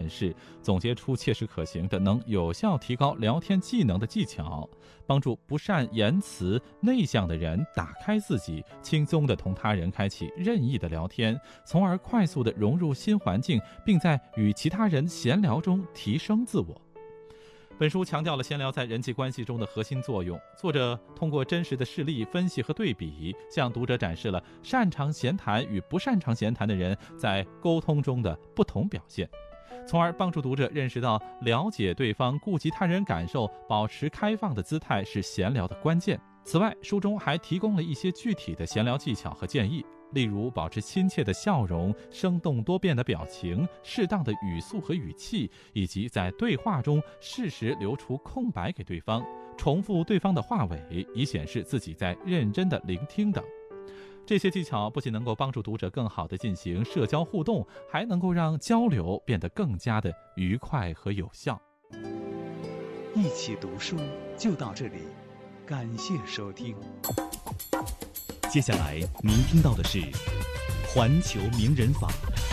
人士，总结出切实可行的能有效提高聊天技能的技巧，帮助不善言辞、内向的人打开自己，轻松地同他人开启任意的聊天，从而快速地融入新环境，并在与其他人闲聊中提升自我。本书强调了闲聊在人际关系中的核心作用，作者通过真实的事例分析和对比，向读者展示了擅长闲谈与不擅长闲谈的人在沟通中的不同表现，从而帮助读者认识到了解对方、顾及他人感受、保持开放的姿态是闲聊的关键。此外，书中还提供了一些具体的闲聊技巧和建议，例如保持亲切的笑容、生动多变的表情、适当的语速和语气，以及在对话中适时留出空白给对方，重复对方的话尾，以显示自己在认真的聆听等。这些技巧不仅能够帮助读者更好地进行社交互动，还能够让交流变得更加的愉快和有效。 一起读书就到这里，感谢收听。 接下来您听到的是环球名人坊。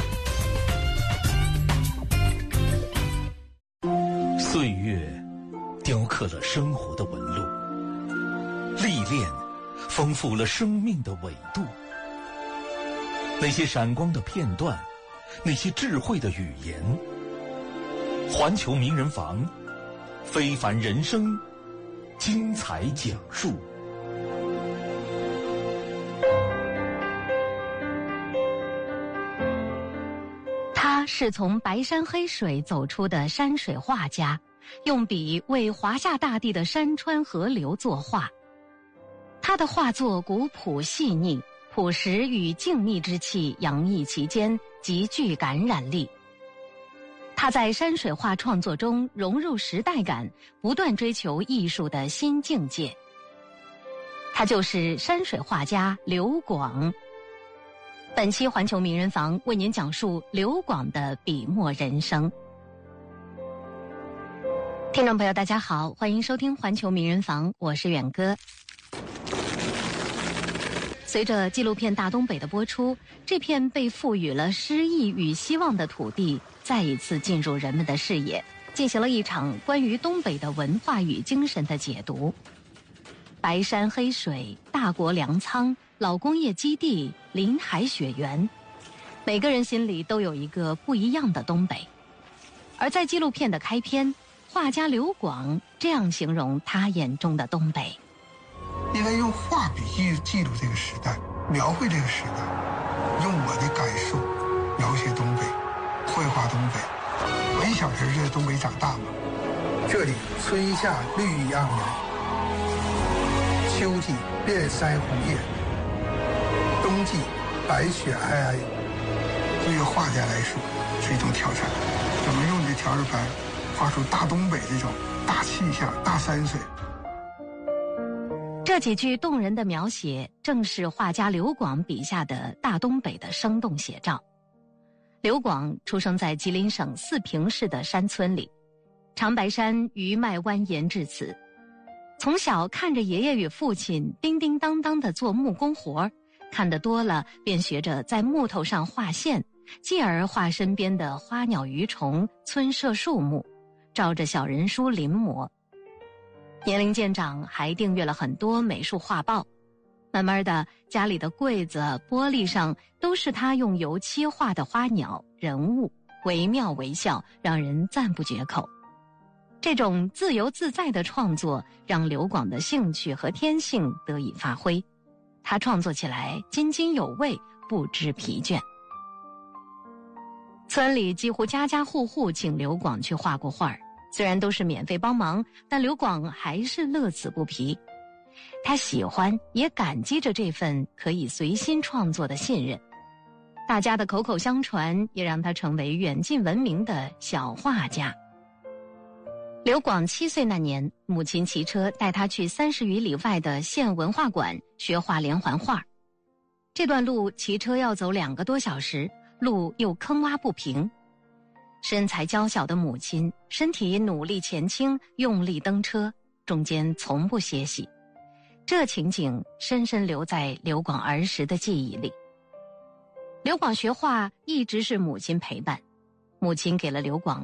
岁月雕刻了生活的纹路，历练丰富了生命的纬度。那些闪光的片段，那些智慧的语言，环球名人坊，非凡人生精彩讲述。 他是从白山黑水走出的山水画家，用笔为华夏大地的山川河流作画。他的画作古朴细腻，朴实与静谧之气洋溢其间，极具感染力。他在山水画创作中融入时代感，不断追求艺术的新境界。他就是山水画家刘广。本期环球名人坊为您讲述刘广的笔墨人生。听众朋友大家好，欢迎收听环球名人坊，我是远哥。随着纪录片《大东北》的播出，这片被赋予了诗意与希望的土地再一次进入人们的视野，进行了一场关于东北的文化与精神的解读。白山黑水，大国粮仓，老工业基地，林海雪原，每个人心里都有一个不一样的东北。而在纪录片的开篇，画家刘广这样形容他眼中的东北： 应该用画笔记录这个时代，描绘这个时代，用我的感受描写东北，绘画东北。我一小时在东北长大嘛，这里春夏绿意盎然，秋季遍山红叶，冬季白雪皑皑。对于画家来说是一种挑战，怎么用你的调色盘画出大东北这种大气象、大山水。 这几句动人的描写，正是画家刘广笔下的大东北的生动写照。刘广出生在吉林省四平市的山村里，长白山余脉蜿蜒至此。从小看着爷爷与父亲叮叮当当地做木工活，看得多了，便学着在木头上画线，继而画身边的花鸟鱼虫、村舍树木，照着小人书临摹。年龄渐长，还订阅了很多美术画报。慢慢的，家里的柜子、玻璃上都是他用油漆画的花鸟、人物，惟妙惟肖，让人赞不绝口。这种自由自在的创作，让刘广的兴趣和天性得以发挥。他创作起来津津有味，不知疲倦。村里几乎家家户户请刘广去画过画，虽然都是免费帮忙，但刘广还是乐此不疲。他喜欢也感激着这份可以随心创作的信任。大家的口口相传也让他成为远近闻名的小画家。刘广7岁那年，母亲骑车带他去30余里外的县文化馆学画连环画。这段路骑车要走2个多小时，路又坑洼不平。身材娇小的母亲身体努力前倾，用力蹬车，中间从不歇息。这情景深深留在刘广儿时的记忆里。刘广学画一直是母亲陪伴，母亲给了刘广